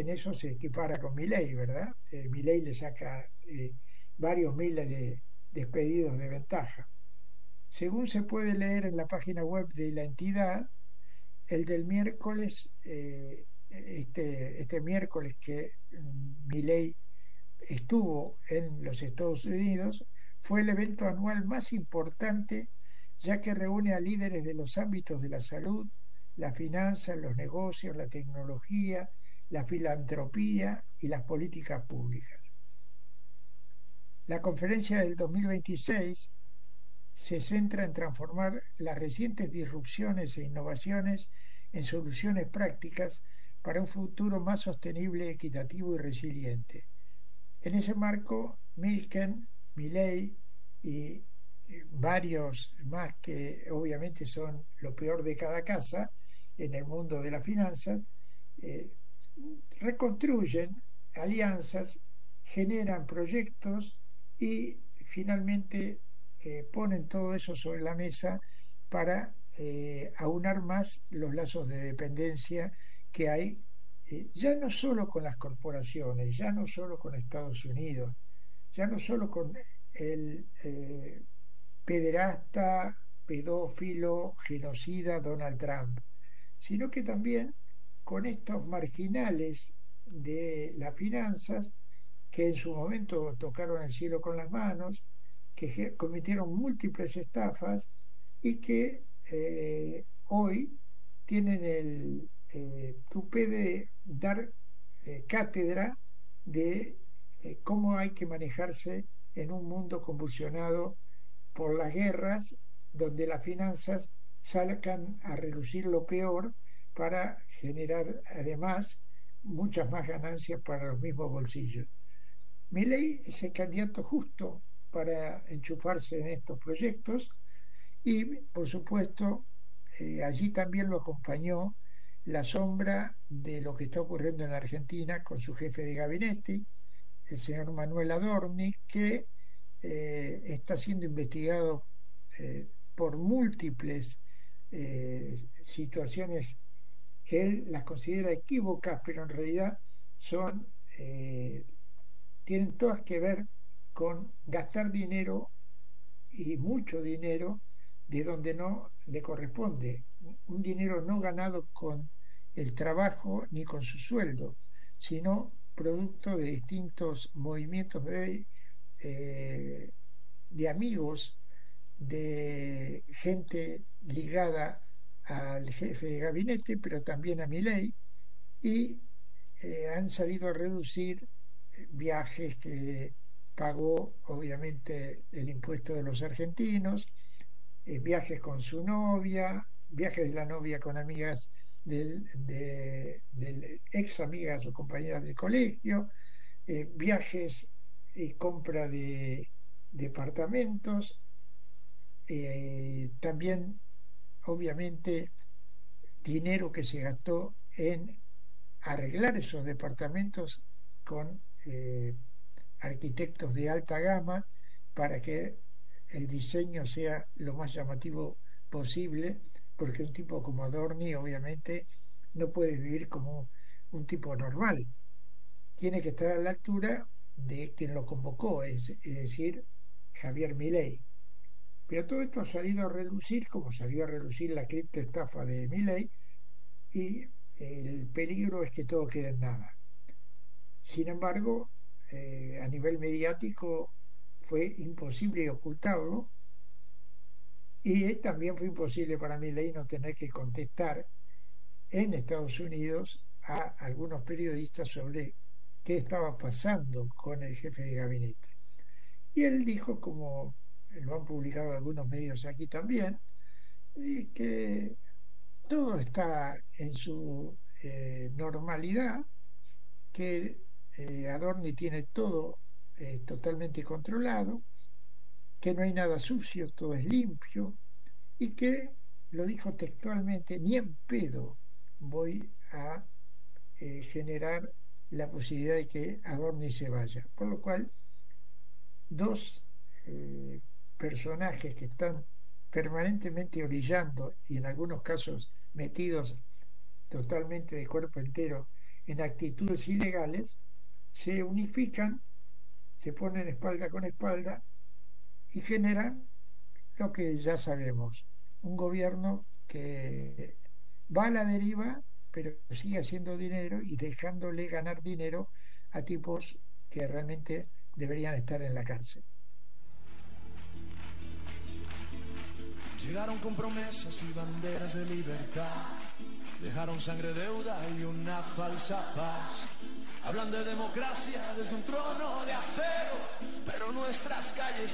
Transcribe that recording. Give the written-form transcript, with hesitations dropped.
en eso se equipara con Milei, ¿verdad? Milei le saca varios miles de despedidos de ventaja. Según se puede leer en la página web de la entidad, el del miércoles, este miércoles que Milei estuvo en los Estados Unidos, fue el evento anual más importante, ya que reúne a líderes de los ámbitos de la salud, la finanza, los negocios, la tecnología, la filantropía y las políticas públicas. La conferencia del 2026 se centra en transformar las recientes disrupciones e innovaciones en soluciones prácticas para un futuro más sostenible, equitativo y resiliente. En ese marco, Milken, Milley y varios más que obviamente son lo peor de cada casa en el mundo de las finanzas, eh, reconstruyen alianzas, generan proyectos y finalmente ponen todo eso sobre la mesa para aunar más los lazos de dependencia que hay, ya no solo con las corporaciones, ya no solo con Estados Unidos, ya no solo con el pederasta, pedófilo, genocida Donald Trump, sino que también con estos marginales de las finanzas que en su momento tocaron el cielo con las manos, que cometieron múltiples estafas y que hoy tienen el tupé de dar cátedra de cómo hay que manejarse en un mundo convulsionado por las guerras, donde las finanzas sacan a relucir lo peor para generar además muchas más ganancias para los mismos bolsillos. Milei es el candidato justo para enchufarse en estos proyectos y, por supuesto, allí también lo acompañó la sombra de lo que está ocurriendo en la Argentina con su jefe de gabinete, el señor Manuel Adorni, que está siendo investigado por múltiples situaciones que él las considera equívocas, pero en realidad son, tienen todas que ver con gastar dinero y mucho dinero de donde no le corresponde, un dinero no ganado con el trabajo ni con su sueldo, sino producto de distintos movimientos eh, de amigos, de gente ligada al jefe de gabinete, pero también a Milei, y han salido a reducir viajes que pagó obviamente el impuesto de los argentinos, viajes con su novia, viajes de la novia con amigas del ex amigas o compañeras del colegio, viajes y compra de departamentos, también obviamente dinero que se gastó en arreglar esos departamentos con arquitectos de alta gama para que el diseño sea lo más llamativo posible, porque un tipo como Adorni obviamente no puede vivir como un tipo normal, tiene que estar a la altura de quien lo convocó, es decir, Javier Milei. Pero todo esto ha salido a relucir, como salió a relucir la criptoestafa de Milei, y el peligro es que todo quede en nada. Sin embargo, a nivel mediático fue imposible ocultarlo y también fue imposible para Milei no tener que contestar en Estados Unidos a algunos periodistas sobre qué estaba pasando con el jefe de gabinete. Y él dijo, como lo han publicado algunos medios aquí también, que todo está en su normalidad, que Adorni tiene todo totalmente controlado, que no hay nada sucio, todo es limpio, y que, lo dijo textualmente, ni en pedo voy a generar la posibilidad de que Adorni se vaya. Por lo cual, dos personajes que están permanentemente orillando y en algunos casos metidos totalmente de cuerpo entero en actitudes ilegales, se unifican, se ponen espalda con espalda y generan lo que ya sabemos, un gobierno que va a la deriva, pero sigue haciendo dinero y dejándole ganar dinero a tipos que realmente deberían estar en la cárcel. Llegaron con promesas y banderas de libertad, dejaron sangre, deuda y una falsa paz. Hablan de democracia desde un trono de acero, pero nuestras calles